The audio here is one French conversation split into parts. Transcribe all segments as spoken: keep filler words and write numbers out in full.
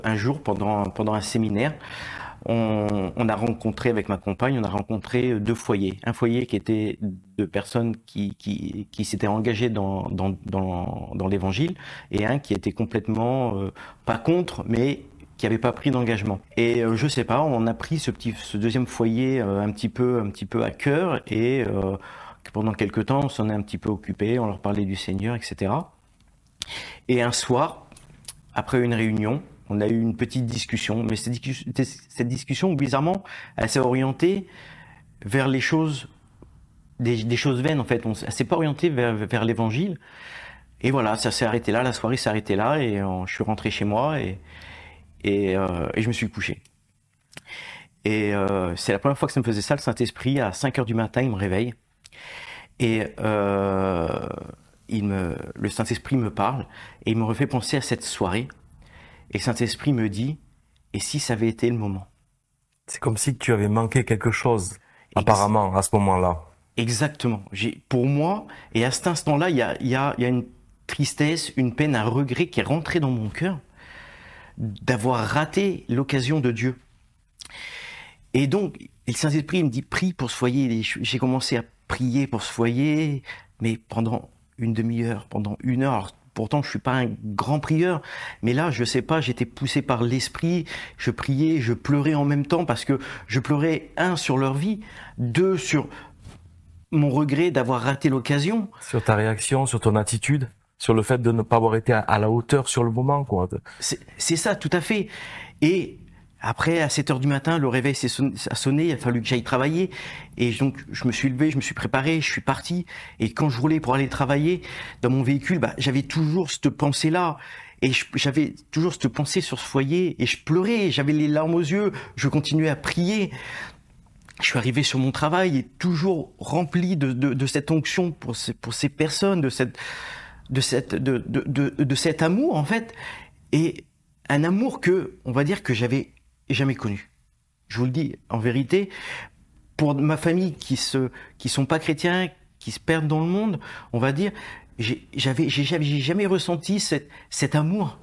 Un jour, pendant, pendant un séminaire, on, on a rencontré, avec ma compagne, on a rencontré deux foyers. Un foyer qui était de personnes qui, qui, qui s'étaient engagées dans, dans, dans, dans l'évangile, et un qui était complètement, euh, pas contre, mais qui n'avait pas pris d'engagement. Et euh, je sais pas, on a pris ce petit, ce deuxième foyer euh, un petit peu, un petit peu à cœur, et euh, pendant quelques temps, on s'en est un petit peu occupé, on leur parlait du Seigneur, et cetera. Et un soir, après une réunion, on a eu une petite discussion, mais cette discussion, cette discussion bizarrement, elle s'est orientée vers les choses, des, des choses vaines en fait. On, elle s'est pas orientée vers, vers l'évangile. Et voilà, ça s'est arrêté là, la soirée s'est arrêtée là, et euh, je suis rentré chez moi et, et, euh, et je me suis couché. Et euh, c'est la première fois que ça me faisait ça, le Saint-Esprit, à cinq heures du matin, il me réveille. Et euh, il me, le Saint-Esprit me parle, et il me refait penser à cette soirée. Et le Saint-Esprit me dit, et si ça avait été le moment? C'est comme si tu avais manqué quelque chose, Ex- apparemment, à ce moment-là. Exactement. J'ai, pour moi, et à cet instant-là, il y a, il y a, il y a une tristesse, une peine, un regret qui est rentré dans mon cœur d'avoir raté l'occasion de Dieu. Et donc, le Saint-Esprit il me dit, prie pour ce foyer. Et j'ai commencé à prier pour ce foyer, mais pendant une demi-heure, pendant une heure. Alors, pourtant, je suis pas un grand prieur, mais là, je sais pas, j'étais poussé par l'esprit, je priais, je pleurais en même temps parce que je pleurais, un, sur leur vie, deux, sur mon regret d'avoir raté l'occasion. Sur ta réaction, sur ton attitude, sur le fait de ne pas avoir été à, à la hauteur sur le moment, quoi. C'est, c'est ça, tout à fait. Et après, à sept heures du matin, le réveil s'est sonné, a sonné, il a fallu que j'aille travailler. Et donc, je me suis levé, je me suis préparé, je suis parti. Et quand je roulais pour aller travailler, dans mon véhicule, bah, j'avais toujours cette pensée-là. Et je- j'avais toujours cette pensée sur ce foyer. Et je pleurais, j'avais les larmes aux yeux. Je continuais à prier. Je suis arrivé sur mon travail et toujours rempli de, de, de cette onction pour ces, pour ces personnes, de cette, de cette, de, de, de, de cet amour, en fait. Et un amour que, on va dire, que j'avais jamais connu. Je vous le dis, en vérité, pour ma famille qui se, qui sont pas chrétiens, qui se perdent dans le monde, on va dire, j'ai, j'avais, j'ai, j'avais j'ai jamais ressenti cet, cet amour.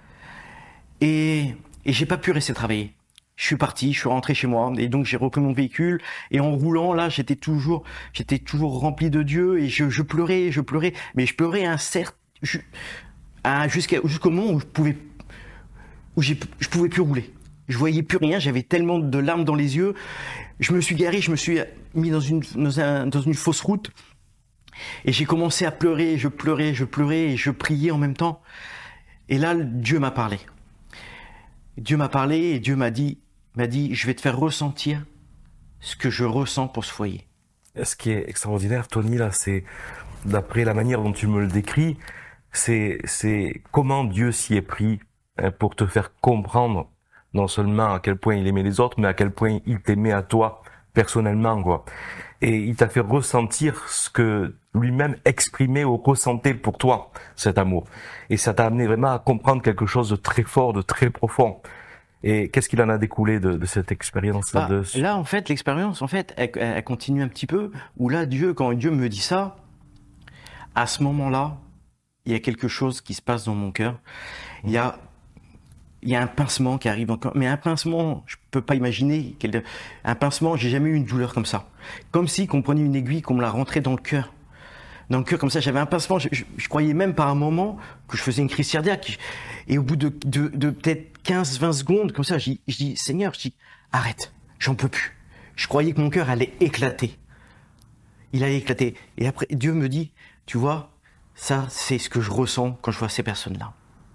Et, et j'ai pas pu rester travailler. Je suis parti, je suis rentré chez moi, et donc j'ai repris mon véhicule, et en roulant, là, j'étais toujours, j'étais toujours rempli de Dieu, et je, je pleurais, je pleurais, mais je pleurais un certain, jusqu'à, jusqu'au moment où je pouvais, où j'ai, je pouvais plus rouler. Je voyais plus rien, j'avais tellement de larmes dans les yeux. Je me suis garé, je me suis mis dans une, dans un, dans une fausse route, et j'ai commencé à pleurer, je pleurais, je pleurais, et je priais en même temps. Et là, Dieu m'a parlé. Dieu m'a parlé, et Dieu m'a dit, m'a dit, je vais te faire ressentir ce que je ressens pour ce foyer. Ce qui est extraordinaire, Tony, là, c'est, d'après la manière dont tu me le décris, c'est, c'est comment Dieu s'y est pris hein, pour te faire comprendre non seulement à quel point il aimait les autres, mais à quel point il t'aimait à toi, personnellement, quoi. Et il t'a fait ressentir ce que lui-même exprimait ou ressentait pour toi, cet amour. Et ça t'a amené vraiment à comprendre quelque chose de très fort, de très profond. Et qu'est-ce qu'il en a découlé de, de cette expérience Bah, de... là, en fait, l'expérience, en fait, elle, elle- elle continue un petit peu, où là, Dieu, quand Dieu me dit ça, à ce moment-là, il y a quelque chose qui se passe dans mon cœur. Il y a, il y a un pincement qui arrive encore, mais un pincement, je peux pas imaginer, quel, un pincement, j'ai jamais eu une douleur comme ça. Comme si qu'on prenait une aiguille, qu'on me la rentrait dans le cœur. Dans le cœur, comme ça, j'avais un pincement, je, je, je croyais même par un moment que je faisais une crise cardiaque. Et au bout de, de, de peut-être quinze vingt secondes, comme ça, je dis, je dis, Seigneur, je dis, arrête, j'en peux plus. Je croyais que mon cœur allait éclater. Il allait éclater. Et après, Dieu me dit, tu vois, ça, c'est ce que je ressens quand je vois ces personnes-là.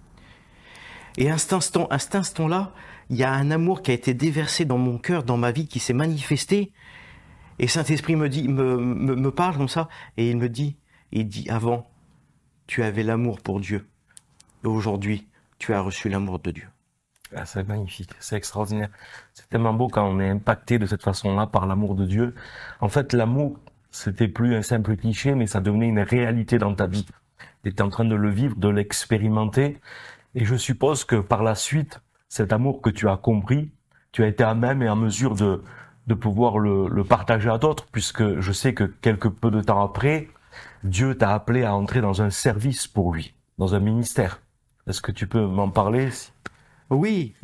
Et à cet instant, à cet instant-là, il y a un amour qui a été déversé dans mon cœur, dans ma vie, qui s'est manifesté. Et Saint-Esprit me dit, me, me, me parle comme ça, et il me dit, il dit, avant, tu avais l'amour pour Dieu. Et aujourd'hui, tu as reçu l'amour de Dieu. Ah, c'est magnifique, c'est extraordinaire. C'est tellement beau quand on est impacté de cette façon-là par l'amour de Dieu. En fait, l'amour, c'était plus un simple cliché, mais ça devenait une réalité dans ta vie. Tu étais en train de le vivre, de l'expérimenter. Et je suppose que par la suite, cet amour que tu as compris, tu as été à même et en mesure de, de pouvoir le, le partager à d'autres, puisque je sais que quelque peu de temps après, Dieu t'a appelé à entrer dans un service pour lui, dans un ministère. Est-ce que tu peux m'en parler? Oui,